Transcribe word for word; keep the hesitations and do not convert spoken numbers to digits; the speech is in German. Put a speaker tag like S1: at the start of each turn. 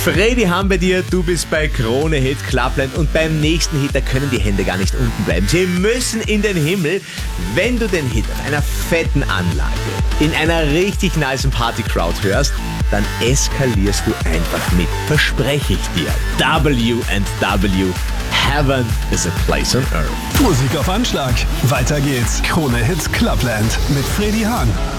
S1: Freddy Hahn bei dir, du bist bei Krone Hit Clubland und beim nächsten Hit, da können die Hände gar nicht unten bleiben. Sie müssen in den Himmel. Wenn du den Hit auf einer fetten Anlage in einer richtig nicen Party-Crowd hörst, dann eskalierst du einfach mit, verspreche ich dir. W and W, Heaven is a place on earth.
S2: Musik auf Anschlag. Weiter geht's. Krone Hit Clubland mit Freddy Hahn.